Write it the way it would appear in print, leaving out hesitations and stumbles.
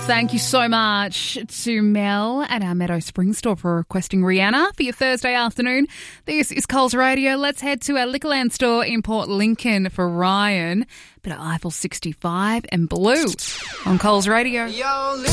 Thank you so much to Mel at our Meadow Spring store for requesting Rihanna for your Thursday afternoon. This is Coles Radio. Let's head to our Liquorland store in Port Lincoln for Ryan. Bit of Eiffel 65 and Blue on Coles Radio. Yo,